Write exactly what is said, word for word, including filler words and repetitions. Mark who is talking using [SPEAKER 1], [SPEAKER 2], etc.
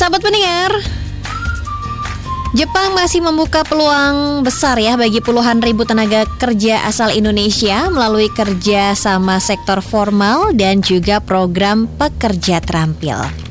[SPEAKER 1] Sahabat pendengar, Jepang masih membuka peluang besar ya bagi puluhan ribu tenaga kerja asal Indonesia melalui kerja sama sektor formal dan juga program pekerja terampil.